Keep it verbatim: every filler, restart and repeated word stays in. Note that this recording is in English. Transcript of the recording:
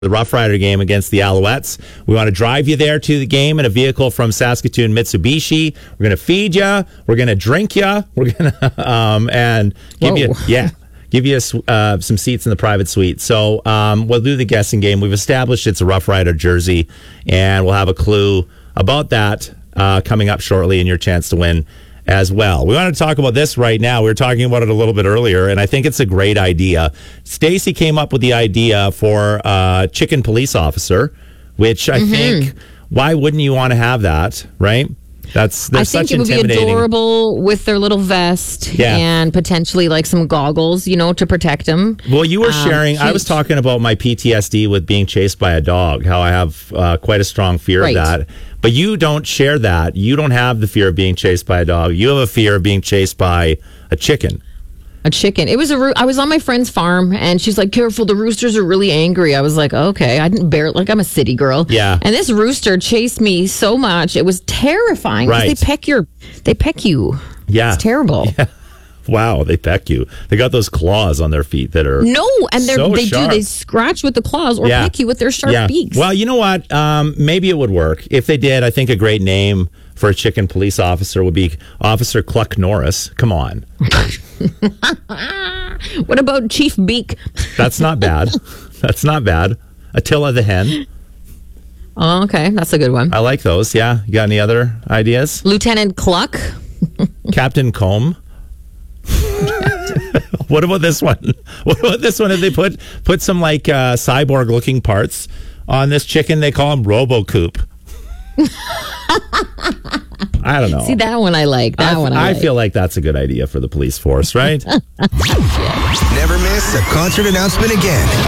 the Rough Rider game against the Alouettes. We want to drive you there to the game in a vehicle from Saskatoon Mitsubishi. We're going to feed you. We're going to drink you. We're going to um, and give Whoa. you yeah. Give you uh, some seats in the private suite. So um, we'll do the guessing game. We've established it's a Rough Rider jersey, and we'll have a clue about that uh, coming up shortly, and your chance to win as well. We want to talk about this right now. We were talking about it a little bit earlier, and I think it's a great idea. Stacy came up with the idea for a chicken police officer, which I mm-hmm. think, why wouldn't you want to have that, right? That's I think such it would be adorable with their little vest yeah. and potentially like some goggles, you know, to protect them. Well, you were um, sharing, cute. I was talking about my P T S D with being chased by a dog, how I have uh, quite a strong fear right. of that. But you don't share that. You don't have the fear of being chased by a dog. You have a fear of being chased by a chicken. A chicken. It was a. Roo- I was on my friend's farm, and she's like, "Careful, the roosters are really angry." I was like, "Okay." I didn't bear like I'm a city girl. Yeah. And this rooster chased me so much, it was terrifying. 'Cause Right. They peck your. They peck you. Yeah. It's terrible. Yeah. Wow, they peck you. They got those claws on their feet that are No, and they're, so they sharp. do. They scratch with the claws or Yeah. peck you with their sharp yeah. beaks. Well, you know what? Um, maybe it would work. If they did, I think a great name for a chicken police officer would be Officer Cluck Norris. Come on. What about Chief Beak? That's not bad. That's not bad. Attila the Hen. Oh, okay. That's a good one. I like those. Yeah. You got any other ideas? Lieutenant Cluck. Captain Comb. What about this one? What about this one? If they put put some like uh, cyborg looking parts on this chicken, they call him RoboCoop. I don't know. See, that one I like. That I, one I, I like. feel like that's a good idea for the police force, right? Never miss a concert announcement again.